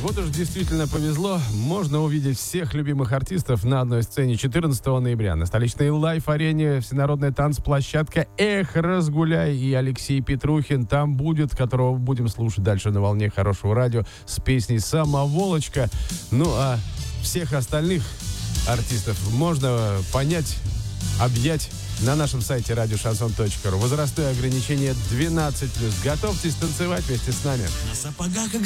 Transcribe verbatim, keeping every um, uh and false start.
Вот уж действительно повезло. Можно увидеть всех любимых артистов на одной сцене четырнадцатого ноября. На столичной лайф-арене всенародная танцплощадка «Эх, разгуляй» и Алексей Петрухин там будет, которого будем слушать дальше на волне хорошего радио с песней «Самоволочка». Ну, а всех остальных артистов можно понять, объять на нашем сайте радио шансон точка ру. Возрастное ограничение двенадцать плюс. Готовьтесь танцевать вместе с нами. На сапогах